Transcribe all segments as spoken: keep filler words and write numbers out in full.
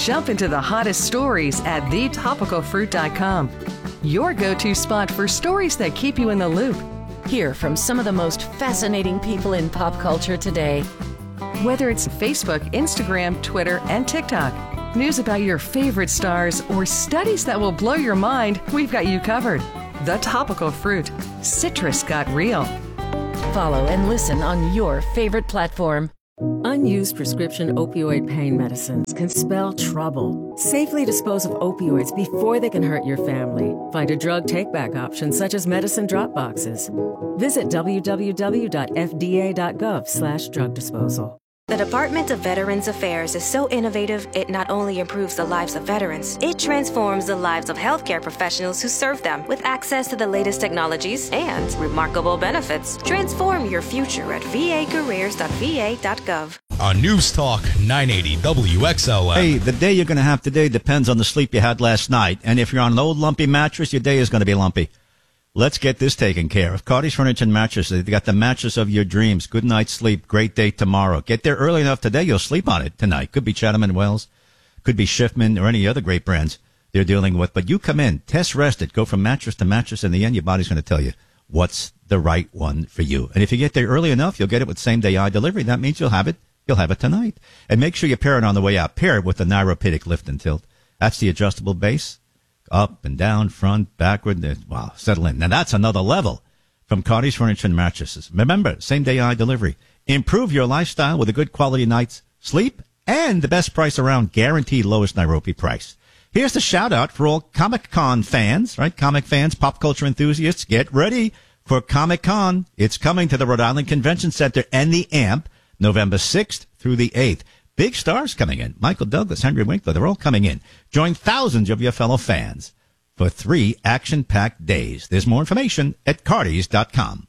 Jump into the hottest stories at the topical fruit dot com. Your go-to spot for stories that keep you in the loop. Hear from some of the most fascinating people in pop culture today. Whether it's Facebook, Instagram, Twitter, and TikTok, news about your favorite stars, or studies that will blow your mind, we've got you covered. The Topical Fruit. Citrus got real. Follow and listen on your favorite platform. Unused prescription opioid pain medicines can spell trouble. Safely dispose of opioids before they can hurt your family. Find a drug take-back option such as medicine drop boxes. Visit w w w dot f d a dot gov slash drug disposal. The Department of Veterans Affairs is so innovative, it not only improves the lives of veterans, it transforms the lives of healthcare professionals who serve them with access to the latest technologies and remarkable benefits. Transform your future at v a careers dot v a dot gov. On News Talk nine eighty W X L M. Hey, the day you're going to have today depends on the sleep you had last night. And if you're on an old lumpy mattress, your day is going to be lumpy. Let's get this taken care of. Cardi's Furniture and Mattresses. They've got the mattress of your dreams. Good night's sleep. Great day tomorrow. Get there early enough today. You'll sleep on it tonight. Could be Chatham and Wells. Could be Schiffman or any other great brands they're dealing with. But you come in, test rest it, go from mattress to mattress. In the end, your body's going to tell you what's the right one for you. And if you get there early enough, you'll get it with same-day eye delivery. That means you'll have it. You'll have it tonight. And make sure you pair it on the way out. Pair it with the Neuropedic Lift and Tilt. That's the adjustable base. Up and down, front, backward. Wow, settle in. Now that's another level from Cardi's Furniture and Mattresses. Remember, same-day eye delivery. Improve your lifestyle with a good quality night's sleep and the best price around, guaranteed lowest Nairobi price. Here's the shout-out for all Comic-Con fans, right? Comic fans, pop culture enthusiasts, get ready for Comic-Con. It's coming to the Rhode Island Convention Center and the A M P November sixth through the eighth. Big stars coming in. Michael Douglas, Henry Winkler, they're all coming in. Join thousands of your fellow fans for three action-packed days. There's more information at cardis dot com.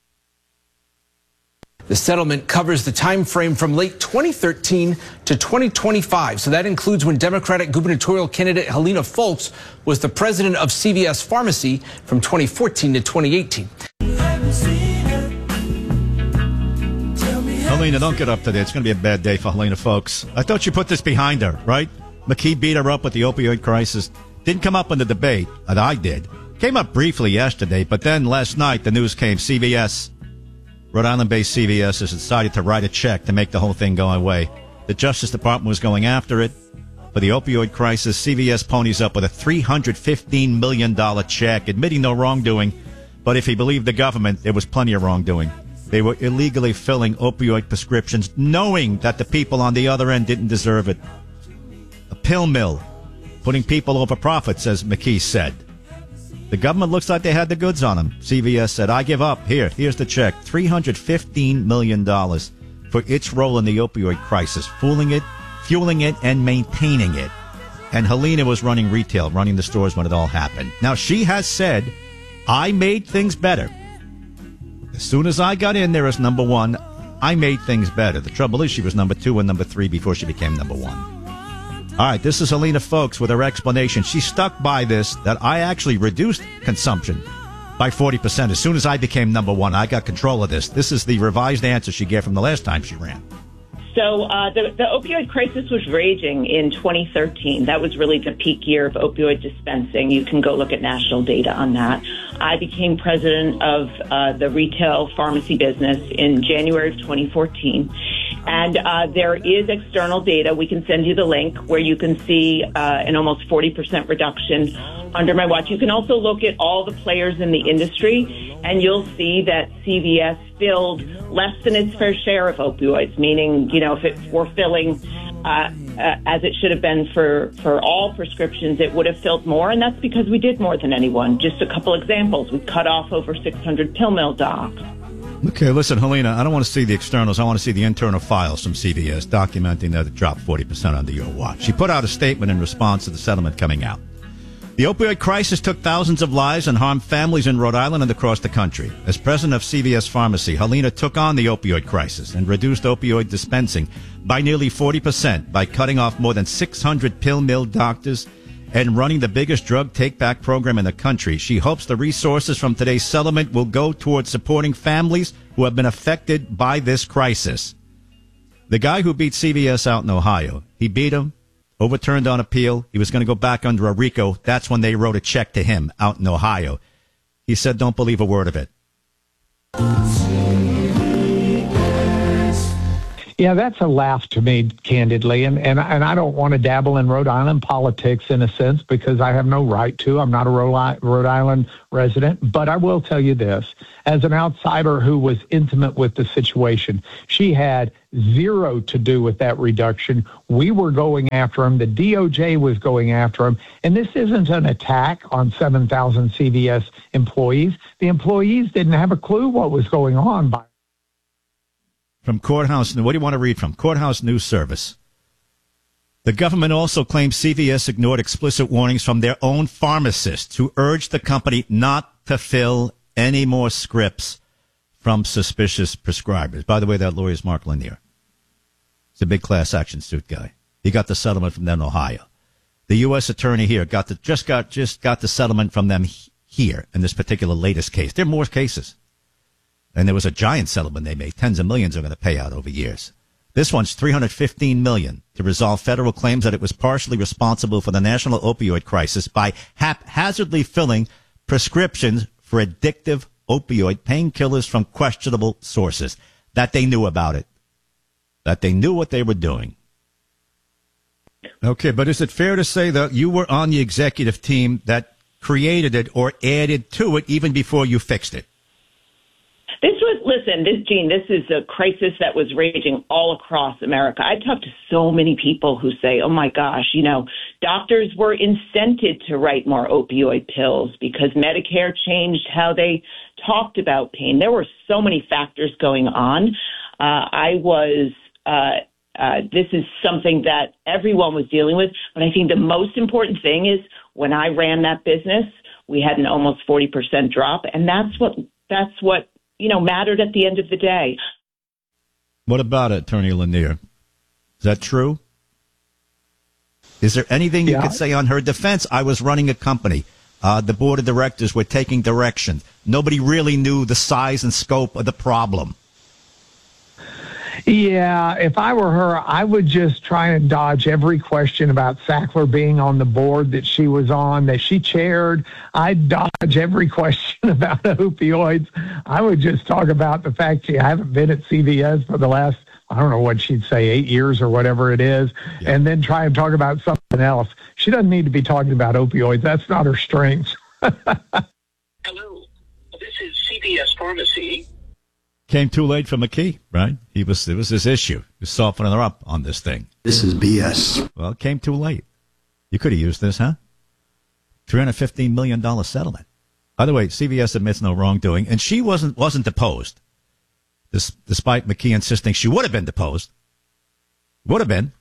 The settlement covers the time frame from late twenty thirteen to twenty twenty-five. So that includes when Democratic gubernatorial candidate Helena Foulkes was the president of C V S Pharmacy from twenty fourteen to twenty eighteen. Helena, don't get up today. It's going to be a bad day for Helena Foulkes. I thought you put this behind her, right? McKee beat her up with the opioid crisis. Didn't come up in the debate, that I did. Came up briefly yesterday, but then last night the news came. C V S, Rhode Island-based C V S, has decided to write a check to make the whole thing go away. The Justice Department was going after it. For the opioid crisis, C V S ponies up with a three hundred fifteen million dollars check, admitting no wrongdoing. But if he believed the government, there was plenty of wrongdoing. They were illegally filling opioid prescriptions, knowing that the people on the other end didn't deserve it. A pill mill, putting people over profits, as McKee said. The government looks like they had the goods on them. C V S said, I give up. Here, here's the check. three hundred fifteen million dollars for its role in the opioid crisis, fooling it, fueling it, and maintaining it. And Helena was running retail, running the stores when it all happened. Now, she has said, I made things better. As soon as I got in there as number one, I made things better. The trouble is she was number two and number three before she became number one. All right, this is Helena Foulkes with her explanation. She stuck by this, that I actually reduced consumption by forty percent. As soon as I became number one, I got control of this. This is the revised answer she gave from the last time she ran. So uh, the, the opioid crisis was raging in twenty thirteen. That was really the peak year of opioid dispensing. You can go look at national data on that. I became president of uh, the retail pharmacy business in January of twenty fourteen. And uh, there is external data. We can send you the link where you can see uh, an almost forty percent reduction under my watch. You can also look at all the players in the industry, and you'll see that C V S filled less than its fair share of opioids, meaning, you know, if it were filling uh, uh, as it should have been for, for all prescriptions, it would have filled more, and that's because we did more than anyone. Just a couple examples. We cut off over six hundred pill mill docs. Okay, listen, Helena, I don't want to see the externals. I want to see the internal files from C V S documenting that it dropped forty percent under your watch. She put out a statement in response to the settlement coming out. The opioid crisis took thousands of lives and harmed families in Rhode Island and across the country. As president of C V S Pharmacy, Helena took on the opioid crisis and reduced opioid dispensing by nearly forty percent by cutting off more than six hundred pill mill doctors and running the biggest drug take-back program in the country. She hopes the resources from today's settlement will go towards supporting families who have been affected by this crisis. The guy who beat C V S out in Ohio, he beat him overturned on appeal. He was going to go back under a RICO. That's when they wrote a check to him out in Ohio. He said, don't believe a word of it. Yeah, that's a laugh to me, candidly, and, and, and I don't want to dabble in Rhode Island politics in a sense because I have no right to. I'm not a Rhode Island resident, but I will tell you this. As an outsider who was intimate with the situation, she had zero to do with that reduction. We were going after him. The D O J was going after him. And this isn't an attack on seven thousand C V S employees. The employees didn't have a clue what was going on. By From Courthouse, what do you want to read from? Courthouse News Service. The government also claims C V S ignored explicit warnings from their own pharmacists who urged the company not to fill any more scripts from suspicious prescribers. By the way, that lawyer is Mark Lanier. He's a big class action suit guy. He got the settlement from them in Ohio. The U S attorney here got the just got just got the settlement from them here in this particular latest case. There are more cases. And there was a giant settlement they made. Tens of millions are going to pay out over years. This one's three hundred fifteen million dollars to resolve federal claims that it was partially responsible for the national opioid crisis by haphazardly filling prescriptions for addictive opioid painkillers from questionable sources. That they knew about it. That they knew what they were doing. Okay, but is it fair to say that you were on the executive team that created it or added to it even before you fixed it? This was, listen, this, Gene, this is a crisis that was raging all across America. I talked to so many people who say, oh, my gosh, you know, doctors were incented to write more opioid pills because Medicare changed how they talked about pain. There were so many factors going on. Uh, I was, uh, uh, this is something that everyone was dealing with. But I think the most important thing is when I ran that business, we had an almost forty percent drop. And that's what, that's what, you know, mattered at the end of the day. What about it, Attorney Lanier? Is that true? Is there anything you yeah. could say on her defense? I was running a company. Uh, the board of directors were taking direction. Nobody really knew the size and scope of the problem. Yeah, if I were her, I would just try and dodge every question about Sackler being on the board that she was on, that she chaired. I'd dodge every question about opioids. I would just talk about the fact she haven't been at C V S for the last, I don't know what she'd say, eight years or whatever it is, yeah. and then try and talk about something else. She doesn't need to be talking about opioids. That's not her strength. Hello, this is C V S Pharmacy. Came too late for McKee, right? He was, it was his issue. He was softening her up on this thing. This is B S. Well, it came too late. You could have used this, huh? three hundred fifteen million dollars settlement. By the way, C V S admits no wrongdoing, and she wasn't wasn't deposed, this, despite McKee insisting she would have been deposed. Would have been.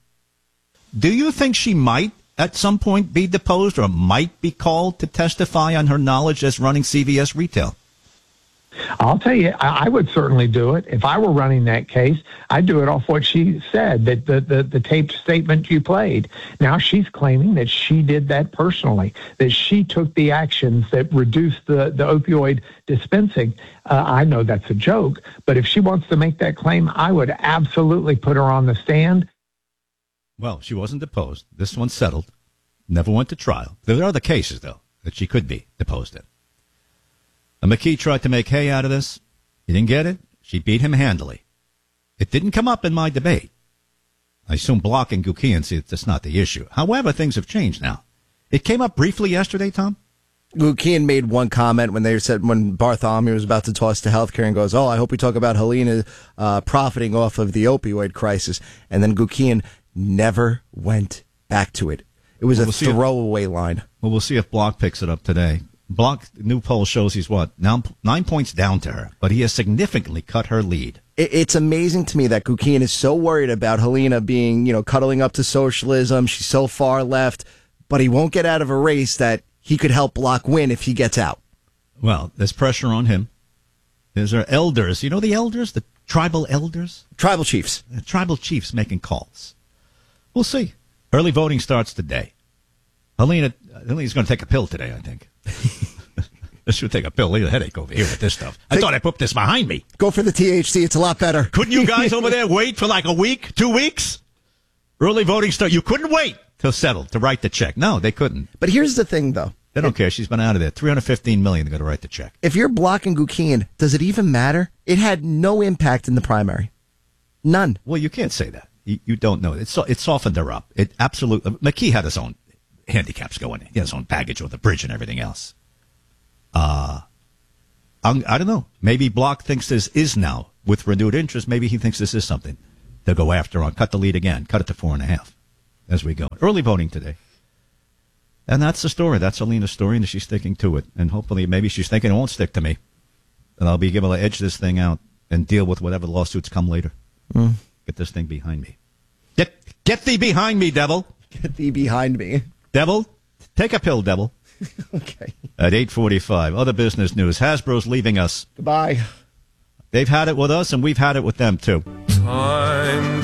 Do you think she might at some point be deposed or might be called to testify on her knowledge as running C V S retail? I'll tell you, I, I would certainly do it. If I were running that case, I'd do it off what she said, that the, the, the taped statement you played. Now she's claiming that she did that personally, that she took the actions that reduced the, the opioid dispensing. Uh, I know that's a joke, but if she wants to make that claim, I would absolutely put her on the stand. Well, she wasn't deposed. This one's settled. Never went to trial. There are other cases, though, that she could be deposed in. And McKee tried to make hay out of this. He didn't get it. She beat him handily. It didn't come up in my debate. I assume Block and Gukian see that that's not the issue. However, things have changed now. It came up briefly yesterday, Tom. Gukian made one comment when they said, when Bartholomew was about to toss to healthcare and goes, oh, I hope we talk about Helena uh, profiting off of the opioid crisis. And then Gukian never went back to it. It was well, a we'll throwaway if, line. Well, we'll see if Block picks it up today. Block, new poll shows he's what? Now nine points down to her, but he has significantly cut her lead. It, it's amazing to me that Gukian is so worried about Helena being, you know, cuddling up to socialism. She's so far left, but he won't get out of a race that he could help Block win if he gets out. Well, there's pressure on him. There's our elders. You know the elders? The tribal elders? Tribal chiefs. The tribal chiefs making calls. We'll see. Early voting starts today. Helena, Helena's going to take a pill today, I think. This would take a pill. Leave a headache over here with this stuff. I Take, thought I put this behind me. Go for the T H C. It's a lot better. Couldn't you guys over there wait for like a week, two weeks? Early voting start. You couldn't wait. to settle, to write the check. No, they couldn't. But here's the thing, though. They don't care. She's been out of there. three hundred fifteen million dollars they're going to write the check. If you're blocking Gukian, does it even matter? It had no impact in the primary. None. Well, you can't say that. You, you don't know. It, so, it softened her up. It absolutely. McKee had his own handicaps going. He had his own baggage with the bridge and everything else. Uh, I'm, I don't know. Maybe Block thinks this is now, with renewed interest, maybe he thinks this is something to go after on. Cut the lead again. Cut it to four and a half as we go. Early voting today. And that's the story. That's Alina's story, and she's sticking to it. And hopefully, maybe she's thinking it won't stick to me. And I'll be able to edge this thing out and deal with whatever lawsuits come later. Mm. Get this thing behind me. Get, get thee behind me, devil. Get thee behind me. Devil, take a pill, devil. Okay. At eight forty-five, other business news. Hasbro's leaving us. Goodbye. They've had it with us, and we've had it with them, too. Time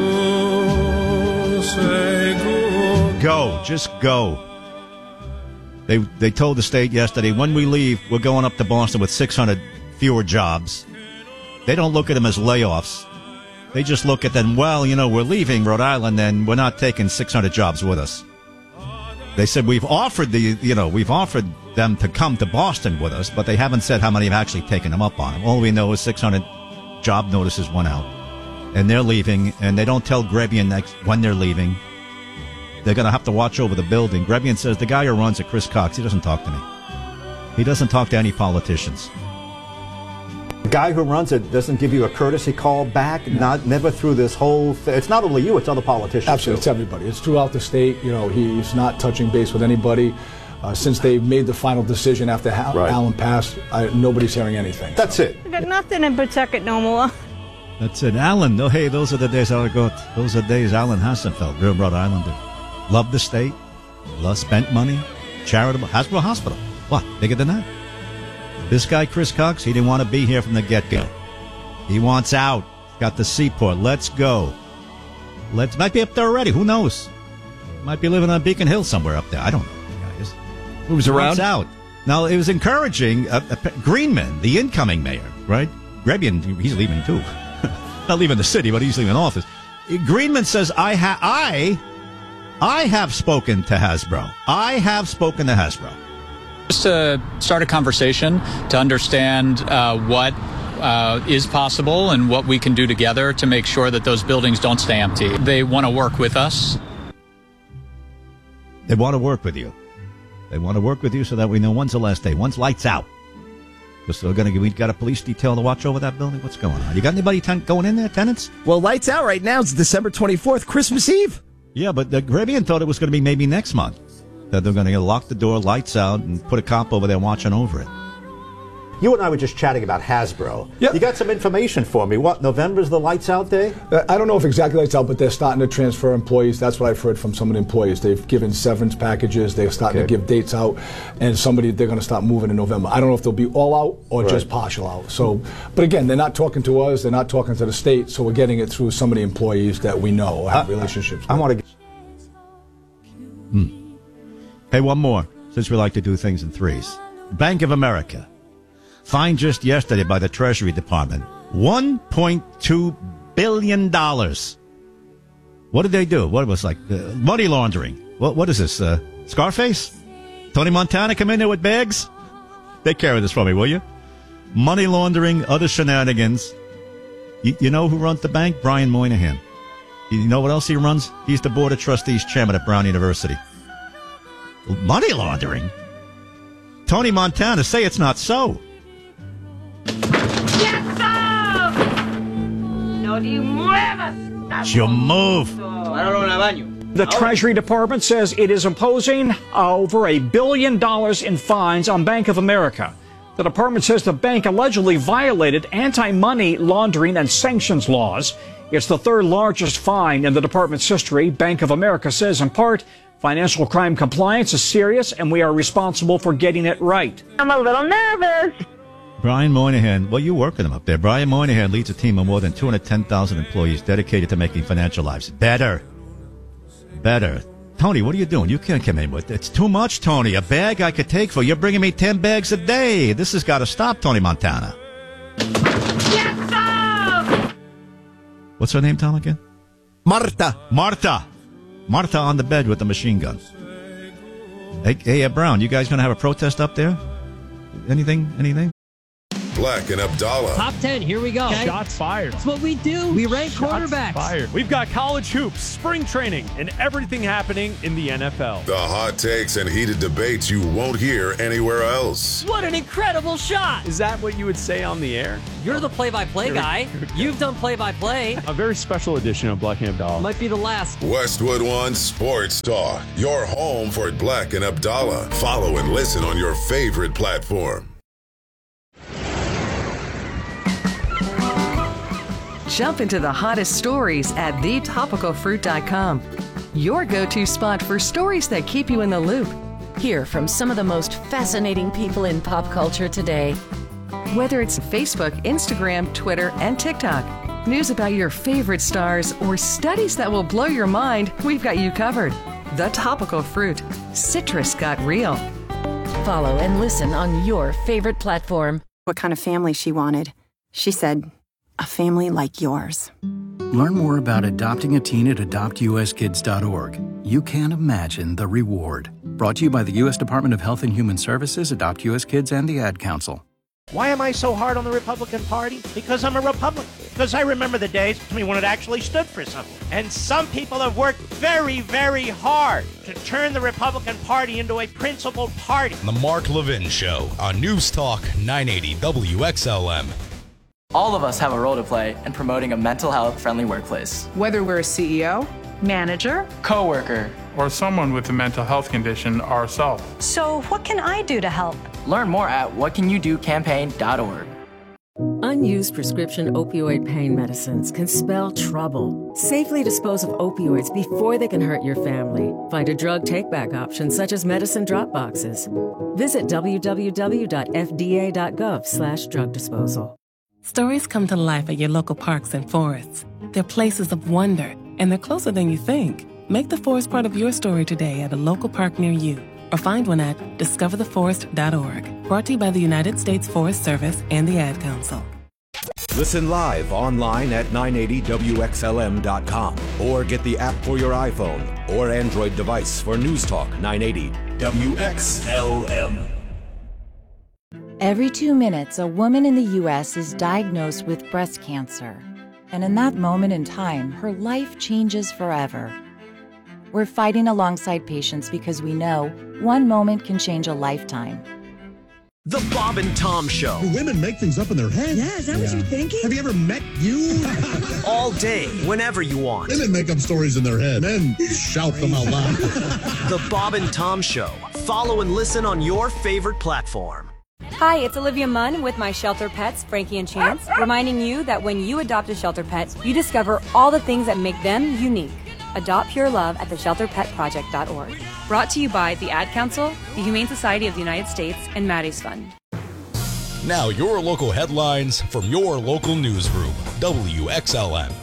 to say goodbye. Go. Just go. They they told the state yesterday, when we leave, we're going up to Boston with six hundred fewer jobs. They don't look at them as layoffs. They just look at them, well, you know, we're leaving Rhode Island and we're not taking six hundred jobs with us. They said we've offered the, you know, we've offered them to come to Boston with us, but they haven't said how many have actually taken them up on them. All we know is six hundred job notices went out, and they're leaving, and they don't tell Grebian next when they're leaving. They're going to have to watch over the building. Grebian says the guy who runs it, Chris Cox, he doesn't talk to me. He doesn't talk to any politicians. The guy who runs it doesn't give you a courtesy call back, no. not never through this whole thing. It's not only you, it's other politicians. Absolutely, too. It's everybody. It's throughout the state. You know, he's not touching base with anybody. Uh, since they made the final decision after ha- right. Alan passed, I, nobody's hearing anything. That's so. it. I got nothing in Pawtucket no more. That's it. Alan, no, hey, those are the days I got. Those are the days Alan Hassenfeld, real Rhode Islander. Loved the state, loved spent money, charitable. Hasbro Hospital. What? Bigger than that? This guy, Chris Cox, he didn't want to be here from the get-go. He wants out. Got the seaport. Let's go. Let's might be up there already. Who knows? Might be living on Beacon Hill somewhere up there. I don't know. Guys. Who's around? Wants out. Now, it was encouraging. Uh, uh, Greenman, the incoming mayor, right? Grebian, he's leaving too. Not leaving the city, but he's leaving office. Greenman says, I ha- I... I have spoken to Hasbro. I have spoken to Hasbro. Just to start a conversation to understand uh, what uh, is possible and what we can do together to make sure that those buildings don't stay empty. They want to work with us. They want to work with you. They want to work with you so that we know when's the last day. When's lights out? Because we're going to, we've got a police detail to watch over that building. What's going on? You got anybody ten- going in there, tenants? Well, lights out right now. It's December twenty-fourth, Christmas Eve. Yeah, but the Grebian thought it was going to be maybe next month. That they're going to lock the door, lights out, and put a cop over there watching over it. You and I were just chatting about Hasbro. Yep. You got some information for me. What, November's the lights out day? Uh, I don't know if exactly lights out, but they're starting to transfer employees. That's what I've heard from some of the employees. They've given severance packages. They're starting okay. to give dates out. And somebody, they're going to start moving in November. I don't know if they'll be all out or right. just partial out. So, but again, they're not talking to us. They're not talking to the state. So we're getting it through some of the employees that we know have I, relationships I, I with. want to get... Hmm. Hey, one more, since we like to do things in threes. Bank of America. Fined just yesterday by the Treasury Department. one point two billion dollars. What did they do? What was like uh, money laundering? What What is this? Uh, Scarface? Tony Montana come in there with bags? Take care of this for me, will you? Money laundering, other shenanigans. You, you know who runs the bank? Brian Moynihan. You know what else he runs? He's the Board of Trustees chairman at Brown University. Money laundering? Tony Montana, say it's not so. You move. The Treasury Department says it is imposing over a billion dollars in fines on Bank of America. The department says the bank allegedly violated anti-money laundering and sanctions laws. It's the third largest fine in the department's history. Bank of America says, in part, financial crime compliance is serious and we are responsible for getting it right. I'm a little nervous. Brian Moynihan, well, you work with him up there. Brian Moynihan leads a team of more than two hundred ten thousand employees dedicated to making financial lives better. Better. Tony, what are you doing? You can't come in with it. It's too much, Tony. A bag I could take for you. You're bringing me ten bags a day. This has got to stop, Tony Montana. Yes, sir! What's her name, Tom, again? Marta. Marta. Martha on the bed with the machine gun. Hey, hey uh, Brown, you guys going to have a protest up there? Anything? Anything? Black and Abdallah. Top ten, here we go. Okay. Shots fired. That's what we do. We rank Shots quarterbacks. Fired. We've got college hoops, spring training, and everything happening in the N F L. The hot takes and heated debates you won't hear anywhere else. What an incredible shot. Is that what you would say on the air? You're the play-by-play guy. You've done play-by-play. A very special edition of Black and Abdallah. Might be the last. Westwood One Sports Talk. Your home for Black and Abdallah. Follow and listen on your favorite platform. Jump into the hottest stories at the topical fruit dot com. Your go-to spot for stories that keep you in the loop. Hear from some of the most fascinating people in pop culture today. Whether it's Facebook, Instagram, Twitter, and TikTok, news about your favorite stars, or studies that will blow your mind, we've got you covered. The Topical Fruit. Citrus got real. Follow and listen on your favorite platform. What kind of family she wanted. She said, a family like yours. Learn more about adopting a teen at adopt u s kids dot org. You can't imagine the reward. Brought to you by the U S Department of Health and Human Services, Adopt U S Kids, and the Ad Council. Why am I so hard on the Republican Party? Because I'm a Republican. Because I remember the days when it actually stood for something. And some people have worked very, very hard to turn the Republican Party into a principled party. The Mark Levin Show on News Talk nine eighty W X L M. All of us have a role to play in promoting a mental health-friendly workplace. Whether we're a C E O, manager, coworker, or someone with a mental health condition ourselves. So what can I do to help? Learn more at what can you do campaign dot org. Unused prescription opioid pain medicines can spell trouble. Safely dispose of opioids before they can hurt your family. Find a drug take-back option such as medicine drop boxes. Visit w w w dot f d a dot gov slash drug disposal. Stories come to life at your local parks and forests. They're places of wonder, and they're closer than you think. Make the forest part of your story today at a local park near you, or find one at discover the forest dot org. Brought to you by the United States Forest Service and the Ad Council. Listen live online at nine eighty W X L M dot com or get the app for your iPhone or Android device for News Talk nine eighty W X L M. Every two minutes, a woman in the U S is diagnosed with breast cancer. And in that moment in time, her life changes forever. We're fighting alongside patients because we know one moment can change a lifetime. The Bob and Tom Show. Do women make things up in their head? Yeah, is that yeah. what you're thinking? Have you ever met you? All day, whenever you want. Women make up stories in their head. Men shout them out loud. The Bob and Tom Show. Follow and listen on your favorite platform. Hi, it's Olivia Munn with my shelter pets, Frankie and Chance, reminding you that when you adopt a shelter pet, you discover all the things that make them unique. Adopt pure love at the shelter pet project dot org. Brought to you by the Ad Council, the Humane Society of the United States, and Maddie's Fund. Now your local headlines from your local newsroom, W X L M.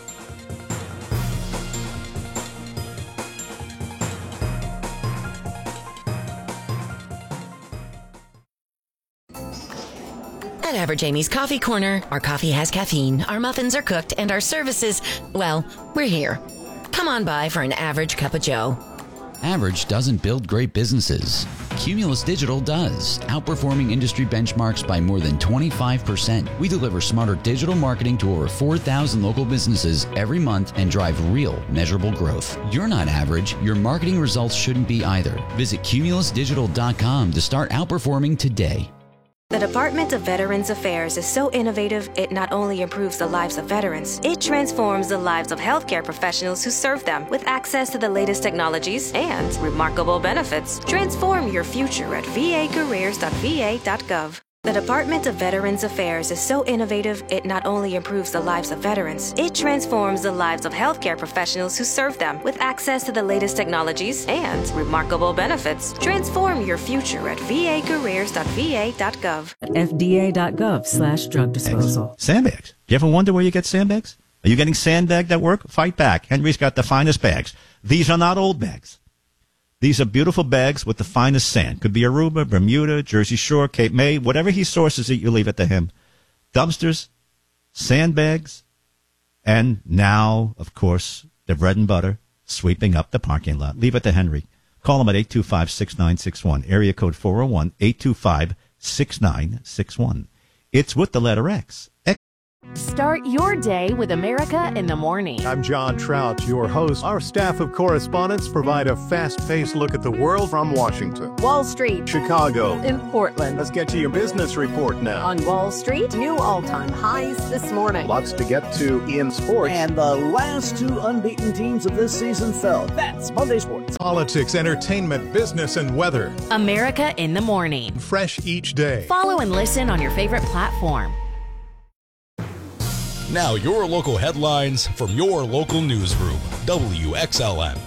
At Average Amy's Coffee Corner, our coffee has caffeine, our muffins are cooked, and our services, well, we're here. Come on by for an average cup of joe. Average doesn't build great businesses. Cumulus Digital does, outperforming industry benchmarks by more than twenty-five percent. We deliver smarter digital marketing to over four thousand local businesses every month and drive real, measurable growth. You're not average. Your marketing results shouldn't be either. Visit cumulus digital dot com to start outperforming today. The Department of Veterans Affairs is so innovative, it not only improves the lives of veterans, it transforms the lives of healthcare professionals who serve them with access to the latest technologies and remarkable benefits. Transform your future at v a careers dot v a dot gov. The Department of Veterans Affairs is so innovative, it not only improves the lives of veterans, it transforms the lives of healthcare professionals who serve them with access to the latest technologies and remarkable benefits. Transform your future at v a careers dot v a dot gov. f d a dot gov slash drug disposal. Sandbags. Do you ever wonder where you get sandbags? Are you getting sandbagged at work? Fight back. Henry's got the finest bags. These are not old bags. These are beautiful bags with the finest sand. Could be Aruba, Bermuda, Jersey Shore, Cape May, whatever he sources it, you leave it to him. Dumpsters, sandbags, and now, of course, the bread and butter, sweeping up the parking lot. Leave it to Henry. Call him at eight two five, six nine six one, area code four oh one, eight two five, six nine six one. It's with the letter X. X. Start your day with America in the Morning. I'm John Trout, your host. Our staff of correspondents provide a fast-paced look at the world from Washington, Wall Street, Chicago, in Portland. Let's get to your business report now. On Wall Street, new all-time highs this morning. Lots to get to in sports. And the last two unbeaten teams of this season fell. That's Monday Sports. Politics, entertainment, business, and weather. America in the Morning. Fresh each day. Follow and listen on your favorite platform. Now your local headlines from your local newsroom, W X L M.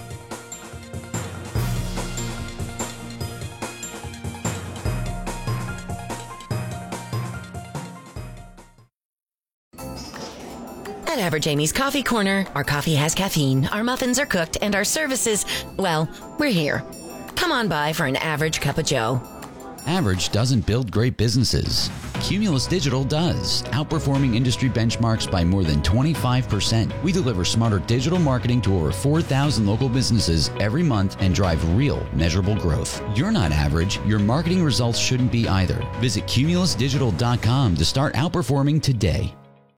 At Average Amy's Coffee Corner, our coffee has caffeine, our muffins are cooked, and our services, well, we're here. Come on by for an average cup of joe. Average doesn't build great businesses. Cumulus Digital does, outperforming industry benchmarks by more than twenty-five percent. We deliver smarter digital marketing to over four thousand local businesses every month and drive real, measurable growth. You're not average. Your marketing results shouldn't be either. Visit cumulus digital dot com to start outperforming today.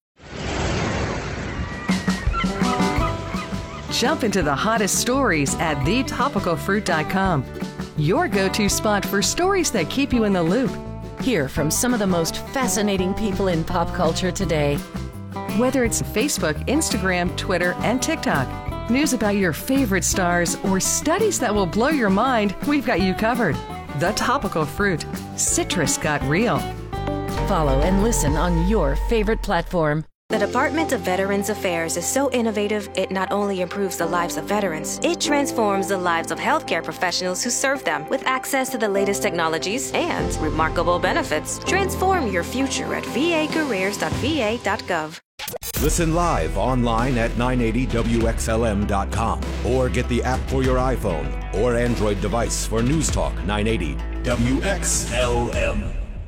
Jump into the hottest stories at the topical fruit dot com. Your go-to spot for stories that keep you in the loop. Hear from some of the most fascinating people in pop culture today. Whether it's Facebook, Instagram, Twitter, and TikTok, news about your favorite stars, or studies that will blow your mind, we've got you covered. The Topical Fruit. Citrus got real. Follow and listen on your favorite platform. The Department of Veterans Affairs is so innovative, it not only improves the lives of veterans, it transforms the lives of healthcare professionals who serve them with access to the latest technologies and remarkable benefits. Transform your future at v a careers dot v a dot gov. Listen live online at nine eighty W X L M dot com or get the app for your iPhone or Android device for News Talk nine eighty W X L M.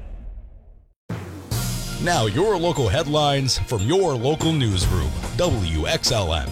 Now your local headlines from your local newsroom, W X L M.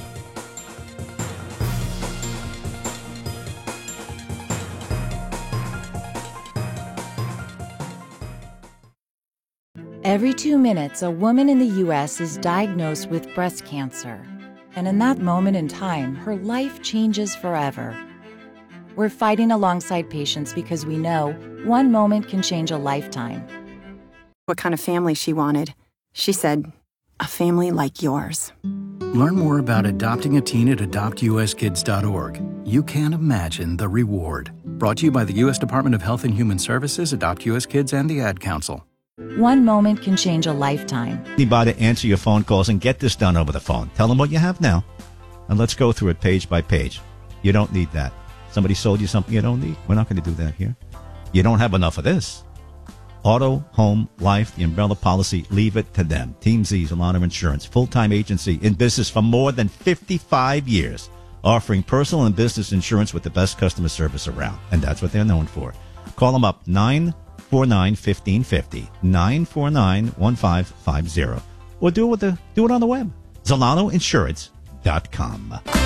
Every two minutes, a woman in the U S is diagnosed with breast cancer. And in that moment in time, her life changes forever. We're fighting alongside patients because we know one moment can change a lifetime. What kind of family she wanted. She said, a family like yours. Learn more about adopting a teen at adopt u s kids dot org. You can't imagine the reward. Brought to you by the U S Department of Health and Human Services, Adopt U S Kids, and the Ad Council. One moment can change a lifetime. Anybody answer your phone calls and get this done over the phone. Tell them what you have now. And let's go through it page by page. You don't need that. Somebody sold you something you don't need. We're not going to do that here. You don't have enough of this. Auto, home, life, the umbrella policy, leave it to them. Team Z's, Alana Insurance, full-time agency in business for more than fifty-five years, offering personal and business insurance with the best customer service around. And that's what they're known for. Call them up, nine four nine, one five five zero, nine four nine, one five five zero. Or do it, with the, do it on the web, zolano insurance dot com.